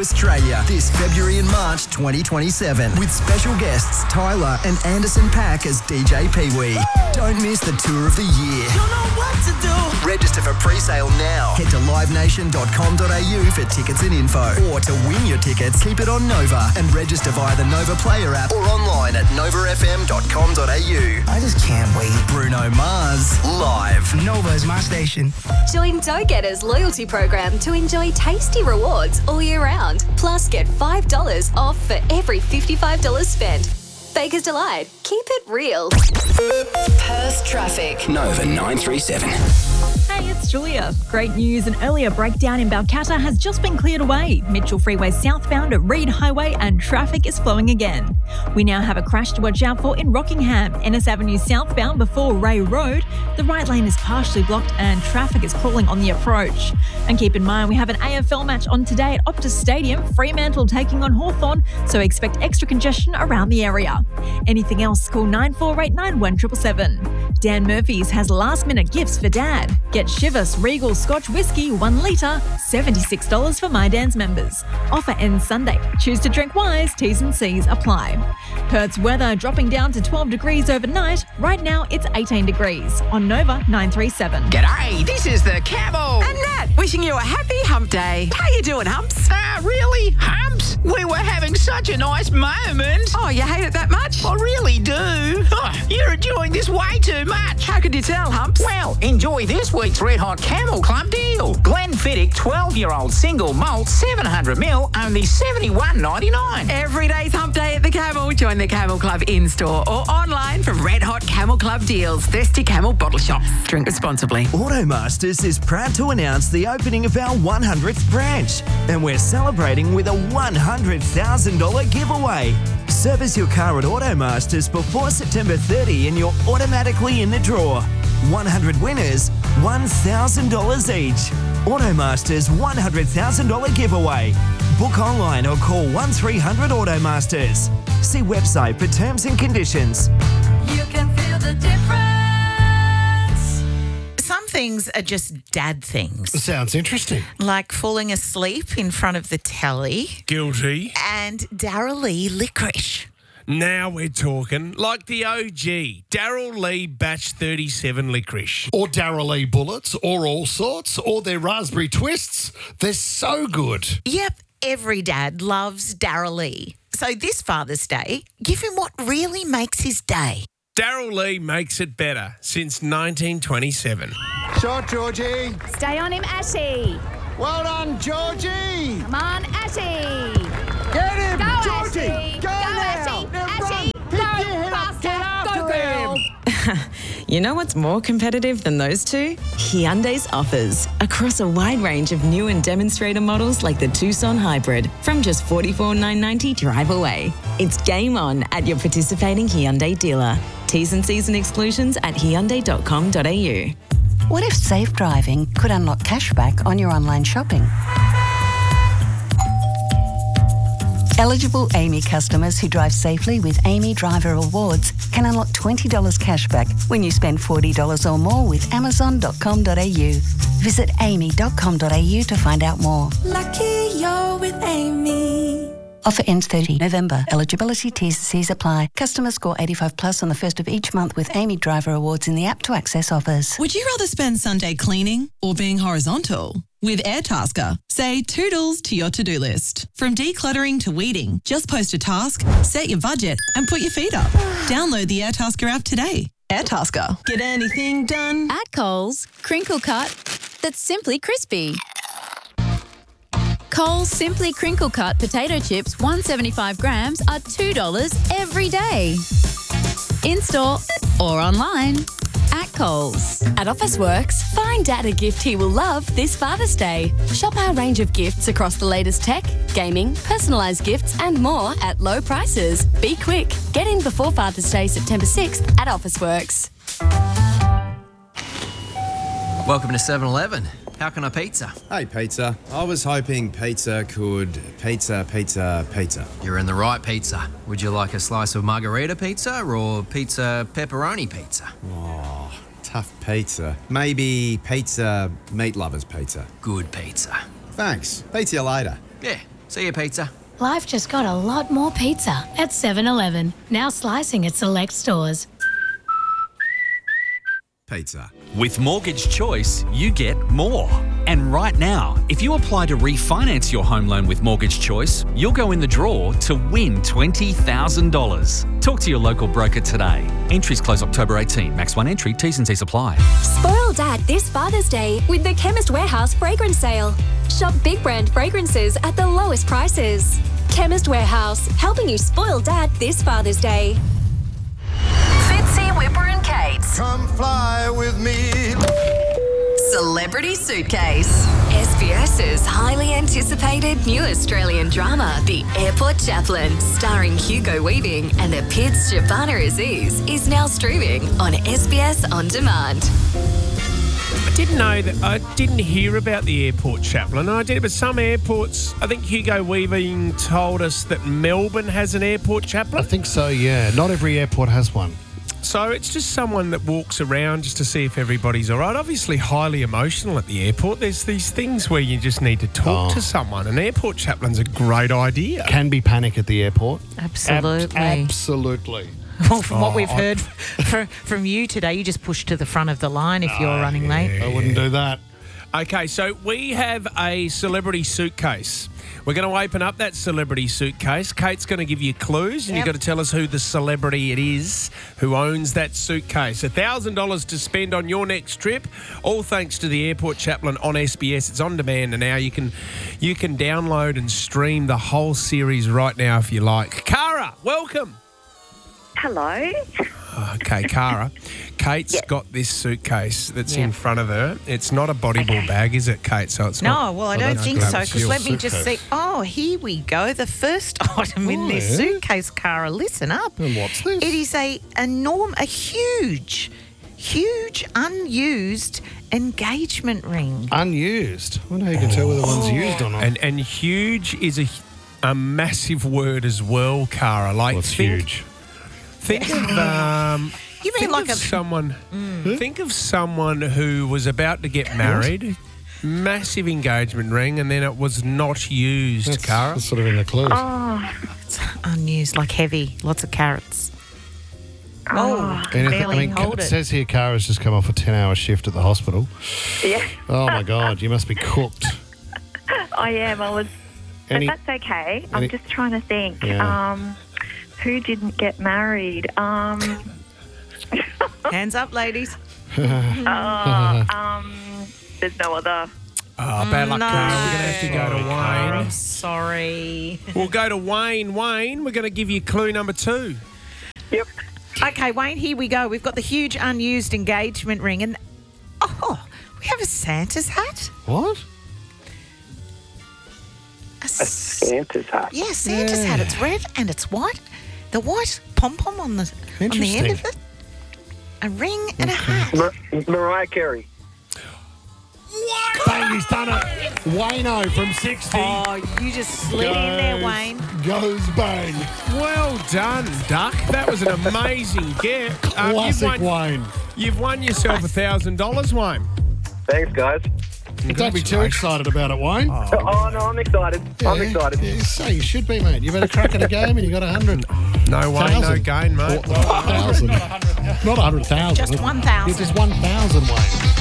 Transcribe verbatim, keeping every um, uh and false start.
Australia this February and March twenty twenty-seven with special guests Tyler and Anderson Paak as D J Pee-wee. Don't miss the tour of the year. You know what to do. Register for pre-sale now. Head to live nation dot com dot a u for tickets and info. Or to win your tickets, keep it on Nova and register via the Nova Player app or online at nova f m dot com dot a u. I just can't wait. Bruno Mars, live. Nova's my station. Join Dough Getters loyalty program to enjoy tasty rewards all year round. Plus, get five dollars off for every fifty-five dollars spent. Baker's Delight. Keep it real. Perth traffic. Nova nine three seven. Hey, it's Julia. Great news, an earlier breakdown in Balcatta has just been cleared away. Mitchell Freeway southbound at Reed Highway and traffic is flowing again. We now have a crash to watch out for in Rockingham, Ennis Avenue southbound before Ray Road. The right lane is partially blocked and traffic is crawling on the approach. And keep in mind, we have an A F L match on today at Optus Stadium, Fremantle taking on Hawthorn, so expect extra congestion around the area. Anything else, call nine four eight nine, one seven seven seven. Dan Murphy's has last-minute gifts for Dad. Get Chivas Regal Scotch Whisky, one litre, seventy-six dollars for My Dan's members. Offer ends Sunday. Choose to drink wise, T's and C's apply. Perth's weather dropping down to twelve degrees overnight. Right now, it's eighteen degrees. On Nova nine three seven. G'day, this is the Camo. And Nat, wishing you a happy hump day. How you doing, Humps? Ah, really? Humps? We were having such a nice moment. Oh, you hate it that much? I really do. Oh, you're enjoying this way too much. How could you tell, Humps? Well, enjoy this week's Red Hot Camel Club deal. Glenfiddich twelve-year-old single malt seven hundred mil, only seventy-one ninety-nine. Every day's hump day at the Camel. Join the Camel Club in-store or online for Red Hot Camel Club deals. Thirsty Camel Bottle Shop. Drink responsibly. Automasters is proud to announce the opening of our one hundredth branch, and we're celebrating with a one hundred thousand dollars giveaway. Service your car at Automasters before September thirtieth and you're automatically in the draw. one hundred winners, one thousand dollars each. Automasters one hundred thousand dollars giveaway. Book online or call one three hundred Automasters. See website for terms and conditions. You can feel the difference. Some things are just dad things. Sounds interesting. Like falling asleep in front of the telly. Guilty. And Daryl Lee licorice. Now we're talking, like the O G, Daryl Lee Batch thirty-seven licorice. Or Daryl Lee bullets, or all sorts, or their raspberry twists. They're so good. Yep, every dad loves Daryl Lee. So this Father's Day, give him what really makes his day. Daryl Lee makes it better since nineteen twenty-seven. Shot, Georgie. Stay on him, Ashy. Well done, Georgie. Come on, Ashy. Get him, Go, Georgie. Ashy. Go, Go, now. Ashy. Now Ashy. run. Pick Go, your head up. Get faster. after Go, girl. him. You know what's more competitive than those two? Hyundai's offers. Across a wide range of new and demonstrator models like the Tucson Hybrid from just forty-four thousand nine hundred ninety dollars drive away. It's game on at your participating Hyundai dealer. T's and C's and exclusions at hyundai dot com dot a u. What if safe driving could unlock cashback on your online shopping? Eligible Amy customers who drive safely with Amy Driver Awards can unlock twenty dollars cashback when you spend forty dollars or more with amazon dot com dot a u. Visit amy dot com dot a u to find out more. Lucky you're with Amy. Offer ends thirtieth November. Eligibility T's and C's apply. Customers score eighty-five plus on the first of each month with Amy Driver Awards in the app to access offers. Would you rather spend Sunday cleaning or being horizontal? With Airtasker, say toodles to your to-do list. From decluttering to weeding, just post a task, set your budget, and put your feet up. Download the Airtasker app today. Airtasker. Get anything done. At Coles, crinkle cut that's simply crispy. Coles Simply Crinkle Cut potato chips, one hundred seventy-five grams, are two dollars every day. In-store or online. At Coles. At Officeworks, find Dad a gift he will love this Father's Day. Shop our range of gifts across the latest tech, gaming, personalised gifts and more at low prices. Be quick. Get in before Father's Day, September sixth at Officeworks. Welcome to seven eleven. How can I pizza? Hey, pizza. I was hoping pizza could pizza, pizza, pizza. You're in the right pizza. Would you like a slice of margarita pizza or pizza pepperoni pizza? Oh, tough pizza. Maybe pizza meat lovers pizza. Good pizza. Thanks. Pizza you later. Yeah. See you, pizza. Life just got a lot more pizza at seven eleven. Now slicing at select stores. Pizza. With Mortgage Choice, you get more. And right now, if you apply to refinance your home loan with Mortgage Choice, you'll go in the draw to win twenty thousand dollars. Talk to your local broker today. Entries close October eighteenth. Max one entry. T's and C's apply. Spoil Dad this Father's Day with the Chemist Warehouse fragrance sale. Shop big brand fragrances at the lowest prices. Chemist Warehouse, helping you spoil Dad this Father's Day. Fitzy, Whipper and Kate. Come fly with me. Celebrity Suitcase. SBS's highly anticipated new Australian drama, The Airport Chaplain, starring Hugo Weaving and the Pids Shabana Aziz, is now streaming on S B S On Demand. I didn't know that. I didn't hear about the Airport Chaplain. I did, but some airports. I think Hugo Weaving told us that Melbourne has an airport chaplain. I think so, yeah. Not every airport has one. So it's just someone that walks around just to see if everybody's all right. Obviously highly emotional at the airport. There's these things where you just need to talk Oh. to someone. An airport chaplain's a great idea. Can be panic at the airport. Absolutely. Ab- absolutely. Well, from what Oh, we've I- heard fr- from you today, you just push to the front of the line if you're running late. I wouldn't do that. Okay, so we have a celebrity suitcase. We're going to open up that celebrity suitcase. Kate's going to give you clues, and Yep. you've got to tell us who the celebrity it is who owns that suitcase. one thousand dollars to spend on your next trip, all thanks to the Airport Chaplain on S B S. It's on demand, and now you can you can download and stream the whole series right now if you like. Cara, welcome. Hello. Okay, Cara. Kate's got this suitcase that's Yeah. in front of her. It's not a body ball bag, is it, Kate? So it's No, not. well, I Oh, don't that's think good. so, It's because your let me just see. suitcase. Oh, here we go. The first item in Oh, this yeah? suitcase, Cara, listen up. And what's this? It is a enorm, a huge, huge, unused engagement ring. Unused. I wonder how you can tell whether one's used or not. And and huge is a a massive word as well, Cara. Like What's think, huge? Think of um. You mean think like of a- someone? Hmm? Think of someone who was about to get married. Massive engagement ring, and then it was not used, That's, Cara. that's sort of in the clues. Oh, It's unused, like heavy, lots of carrots. Oh, Anything- barely I mean, hold it it. says here Cara's just come off a ten-hour shift at the hospital. yeah. Oh, my God. You must be cooked. I am. I was. Any- but that's okay. any- I'm just trying to think. Yeah. Um, who didn't get married? Um, Hands up, ladies. uh, um, there's no other. Oh, bad luck, No. Cara. We're going to have to go to Wayne. Sorry. We'll go to Wayne. Wayne, we're going to give you clue number two. Yep. Okay, Wayne, here we go. We've got the huge unused engagement ring, and oh, we have a Santa's hat. What? A Santa's hat. Yeah, Santa's Yeah. hat. It's red and it's white. The white pom pom on the on the end Interesting. of it. A ring and a hat. Mar- Mariah Carey. Bang, he's done it. Wayno from sixty. Oh, you just slid in there, Goes- Wayne. Goes bang. Well done, Duck. That was an amazing get. Um, you've, Classic won, Wayne. you've won yourself one thousand dollars, Wayne. Thanks, guys. Don't be too excited about it, Wayne. Oh, no, I'm excited. I'm Yeah, excited. Yeah, so you should be, mate. You've had a crack at a game and you got a hundred. No way, no gain, mate. Thousand. Not a hundred thousand. Just one thousand. It is one thousand, Wayne.